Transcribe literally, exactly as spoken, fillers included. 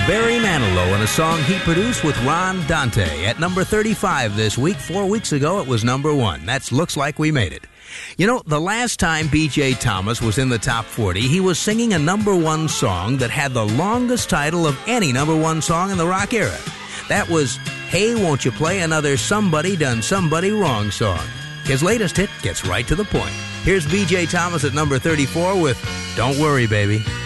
Barry Manilow and a song he produced with Ron Dante at number thirty-five this week. Four weeks ago, it was number one. That's Looks Like We Made It. You know, the last time B J Thomas was in the top forty, he was singing a number one song that had the longest title of any number one song in the rock era. That was Hey, Won't You Play Another Somebody Done Somebody Wrong song. His latest hit gets right to the point. Here's B J Thomas at number thirty-four with Don't Worry, Baby.